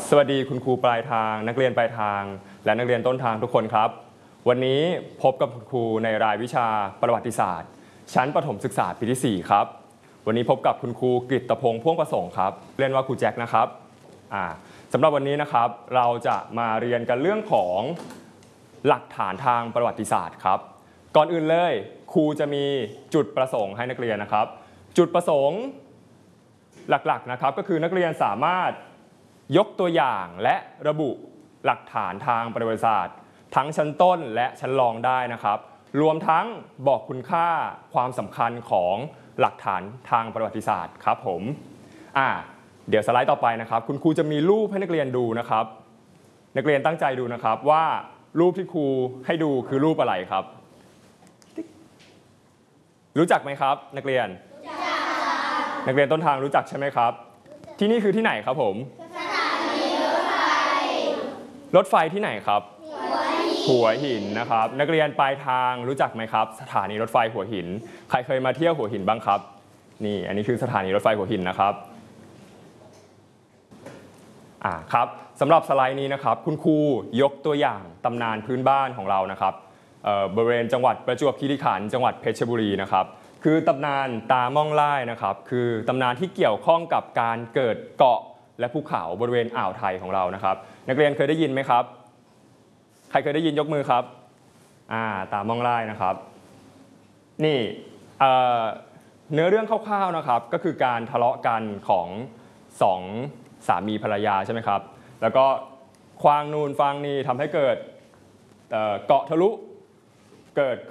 สวัสดีคุณครูปลายทางนักเรียนปลายทางและนักเรียนต้นทางทุกคนครับวันนี้พบกับคุณครูในรายวิชาประวัติศาสตร์ชั้นประถมศึกษาปีที่4ครับวันนี้พบกับคุณครูกฤตพงษ์พ่วงประสงค์ครับเรียกว่าครูแจ็คนะครับสำหรับวันนี้นะครับเราจะมาเรียนกันเรื่องของหลักฐานทางประวัติศาสตร์ครับก่อนอื่นเลยครูจะมีจุดประสงค์ให้นักเรียนนะครับจุดประสงค์หลักๆนะครับก็คือนักเรียนสามารถยกตัวอย่างและระบุหลักฐานทางประวัติศาสตร์ทั้งชั้นต้นและชั้นรองได้นะครับรวมทั้งบอกคุณค่าความสำคัญของหลักฐานทางประวัติศาสตร์ครับผมเดี๋ยวสไลด์ต่อไปนะครับคุณครูจะมีรูปให้นักเรียนดูนะครับนักเรียนตั้งใจดูนะครับว่ารูปที่ครูให้ดูคือรูปอะไรครับรู้จักไหมครับนักเรียนนักเรียนต้นทางรู้จักใช่ไหมครับที่นี่คือที่ไหนครับผมรถไฟที่ไหนครับหัวหินนะครับนักเรียนปลายทางรู้จักไหมครับสถานีรถไฟหัวหินใครเคยมาเที่ยวหัวหินบ้างครับนี่อันนี้คือสถานีรถไฟหัวหินนะครับครับสำหรับสไลด์นี้นะครับคุณครูยกตัวอย่างตำนานพื้นบ้านของเรานะครับบริเวณจังหวัดประจวบคีรีขันธ์จังหวัดเพชรบุรีนะครับคือตำนานตาม่องไล่นะครับคือตำนานที่เกี่ยวข้องกับการเกิดเกาะและภูเขาบริเวณอ่าวไทยของเรานะครับนักเรียนเคยได้ยินไหมครับใครเคยได้ยินยกมือครับตาม่องไล่นะครับนี่เนื้อเรื่องคร่าวๆนะครับก็คือการทะเลาะกันของ2สามีภรรยาใช่ไหมครับแล้วก็ควางนูนฟางนี่ทำให้เกิดเกาะทะลุเกิด